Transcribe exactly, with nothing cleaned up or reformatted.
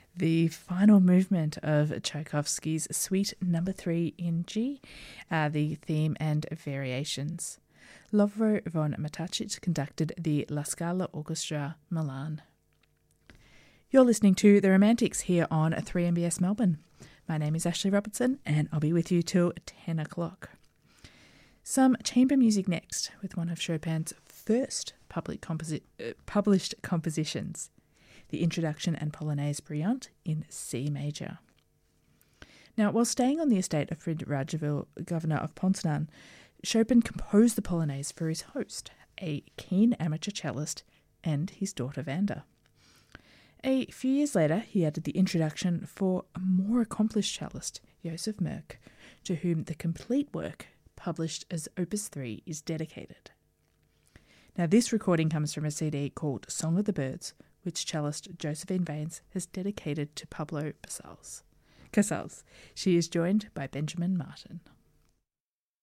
the final movement of Tchaikovsky's Suite Number Three in G, uh, the theme and variations. Lovro von Matacic conducted the La Scala Orchestra, Milan. You're listening to The Romantics here on three M B S Melbourne. My name is Ashley Robertson, and I'll be with you till ten o'clock. Some chamber music next, with one of Chopin's first public composi- uh, published compositions, the Introduction and Polonaise Brillante in C major. Now, while staying on the estate of Frid Radziwill, governor of Poznan, Chopin composed the Polonaise for his host, a keen amateur cellist, and his daughter Wanda. A few years later, he added the introduction for a more accomplished cellist, Joseph Merk, to whom the complete work, published as Opus three, is dedicated. Now, this recording comes from a C D called Song of the Birds, which cellist Josephine Baines has dedicated to Pablo Casals. Casals. She is joined by Benjamin Martin.